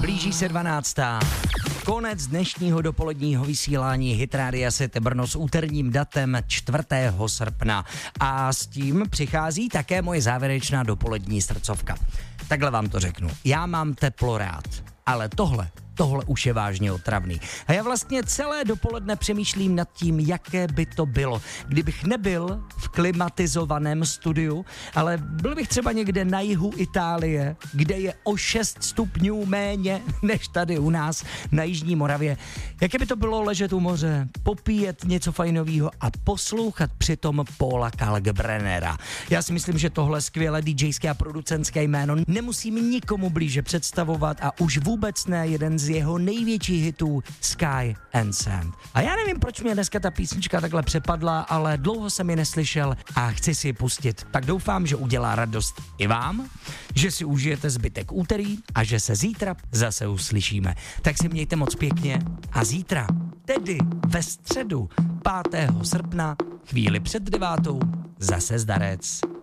Blíží se 12. Konec dnešního dopoledního vysílání Hit Rádia City Brno s úterním datem 4. srpna. A s tím přichází také moje závěrečná dopolední srdcovka. Takhle vám to řeknu. Já mám teplo rád, ale tohle už je vážně otravný. A já vlastně celé dopoledne přemýšlím nad tím, jaké by to bylo, kdybych nebyl v klimatizovaném studiu, ale byl bych třeba někde na jihu Itálie, kde je o 6 stupňů méně než tady u nás na Jižní Moravě. Jaké by to bylo ležet u moře, popíjet něco fajnového a poslouchat přitom Paula Kalkbrennera. Já si myslím, že tohle skvělé DJské a producentské jméno nemusím nikomu blíže představovat a už vůbec ne jeden z jeho největších hitů Sky and Sand. A já nevím, proč mě dneska ta písnička takhle přepadla, ale dlouho jsem ji neslyšel a chci si ji pustit. Tak doufám, že udělá radost i vám, že si užijete zbytek úterý a že se zítra zase uslyšíme. Tak si mějte moc pěkně a zítra, tedy ve středu 5. srpna, chvíli před 9, zase zdarec.